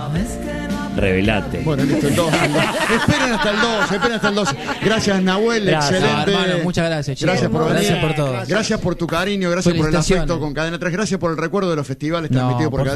Revelate. Bueno, listo, el 2. Esperen hasta el 2. Gracias, Nahuel, Gracias. excelente. Hermano, muchas gracias, chicos. Gracias por venir. Gracias por todo. Gracias por tu cariño, gracias por el Felicitaciones. afecto con Cadena 3, gracias por el recuerdo de los festivales No, transmitidos por por Cadena